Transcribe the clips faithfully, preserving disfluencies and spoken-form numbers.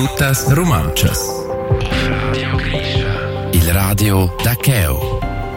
minutas romanchas. Radio Grisha. Il radio da Cheo.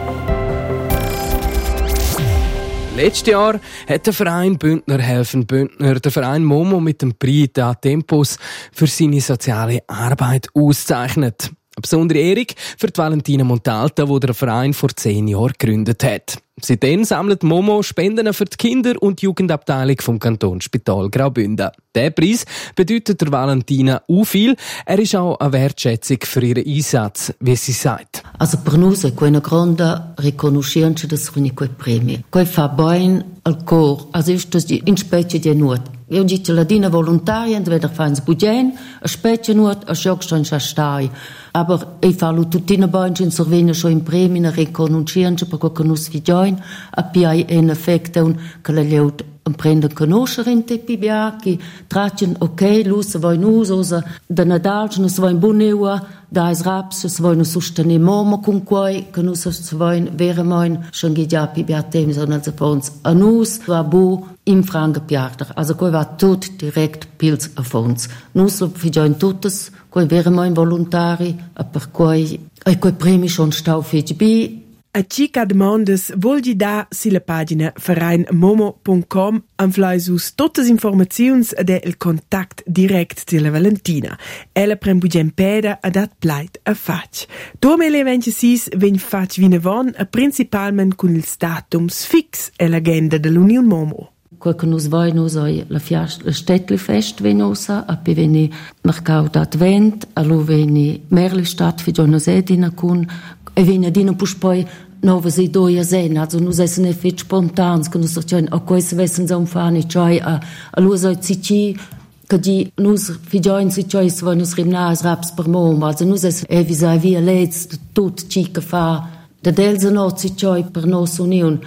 Letztes Jahr hat der Verein Bündner helfen Bündner, der Verein Momo mit dem Prix da Tempus für seine soziale Arbeit ausgezeichnet. Eine besondere Ehrung für die Valentina Montalta, die der Verein vor zehn Jahren gegründet hat. Seitdem sammelt Momo Spenden für die Kinder- und Jugendabteilung vom Kantonsspital Graubünden. Der Preis bedeutet der Valentina auch viel. Er ist auch eine Wertschätzung für ihren Einsatz, wie sie sagt. Also per noi è una grande riconoscenza di quei premi. Che fa bene al cor, also ist das in specie di nuot. Io dico la dina volontaria, entweder fanno budgen, a specie nuot, a schockstein stai. Aber ich falo tutina bene in sorvena schon in premi na riconoscenza perché nos figlioin a pi en effetto un che la leut prendere conoscere in te pibiachi, tracciano ok, lusa voi nusosa, da Nadal, non si vuoi buoneua, da is raps, si vuoi sostenere momo con quai, che non si vuoi vere moin, schon geht ja pibiatem, sondern sie von uns a nus, va bu, im Franken piarter. Also quai va tut direkt pils a fons. Nus figlioin tuttes, quai vere moin volontari, a per quai, e quai premi schon stau fitch bi, A cica demandas volgi da sulla pagina verein momo punto com anflaisus tutte le informazioni ed il contact direct della Valentina. Ella prem bugen peda a dat pleit a fac. duemilaventisei ven fac vinavon a principalment con il statums fix e l'agenda dell'Union Momo. Quel che nos vai nos oi la fiast la Städtli fest venosa a pi veni mercau d'advent allo veni merli stat fi giorno sedina con e veni adina pus poi novas ideias en, also nus essen ne fit spontans, che nus sortien a quais vessen sa un fani, cioè a a lus oi zici, che di nus figioin si cioè se voi nus rimnas raps per mom, also nus es e visa via lez tut ci che fa da delza nozi cioè per nos union.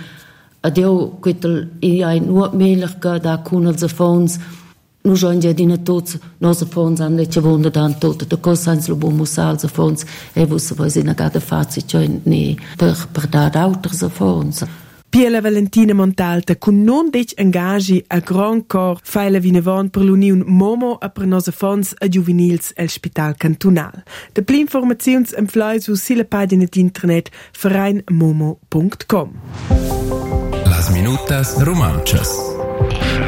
Adeu quetel i ein nur mehler che da kunel se fons, nu schon ja dina tots nos fons an leche wunde dan tot de cosans lo bom musal se fons e vos voi sina gada fazi cioè ne per per da auter se fons. Piela Valentina Montalta, con non dec engagi a grand cor faila vinavon per l'Union Momo a per nosa fons a juvenils al Spital Cantonal. De pli informazions em flai su sila pagina d'internet verein momo punto com. Las minutas romanchas.